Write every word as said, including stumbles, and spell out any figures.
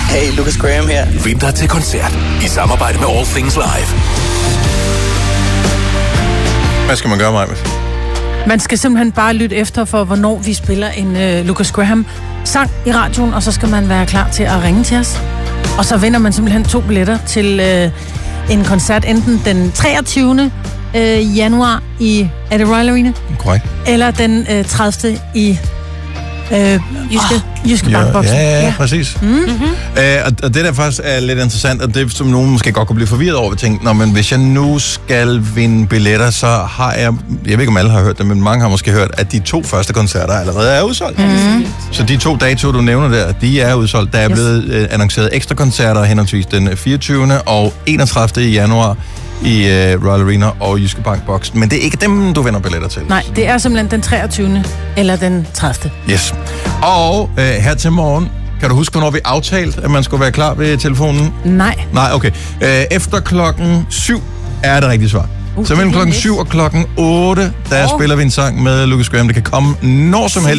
Hey, Lucas Graham her. Vind dig til koncert i samarbejde med All Things Live. Hvad skal man gøre, Maja? Man skal simpelthen bare lytte efter for, hvornår vi spiller en uh, Lucas Graham sang i radioen, og så skal man være klar til at ringe til os. Og så vinder man simpelthen to billetter til uh, en koncert, enten den treogtyvende Uh, januar i, er det Royal Arena? Korrekt. Eller den uh, tredivte i uh, Jyske, oh, Jyske ja, Bankboksen. Ja, ja, ja, præcis. Mm. Mm-hmm. Uh, og, og det der faktisk er lidt interessant, og det som nogen måske godt kunne blive forvirret over, at tænke, nå, men hvis jeg nu skal vinde billetter, så har jeg, jeg ved ikke om alle har hørt det, men mange har måske hørt, at de to første koncerter allerede er udsolgt. Mm. Så de to datoer, du nævner der, de er udsolgt. Der er yes. blevet uh, annonceret ekstra koncerter, henholdsvis den fireogtyvende og enogtredivte i januar i uh, Royal Arena og Jyske Bankboksen. Men det er ikke dem, du vinder billetter til. Nej, det er simpelthen den treogtyvende eller den tredivte. Yes. Og uh, her til morgen, kan du huske, hvornår vi aftalte, at man skulle være klar ved telefonen? Nej. Nej, okay. Uh, efter klokken syv er det rigtige svar. Uh, så mellem klokken syv og klokken otte, der oh. spiller vi en sang med Lucas Graham. Det kan komme når som helst.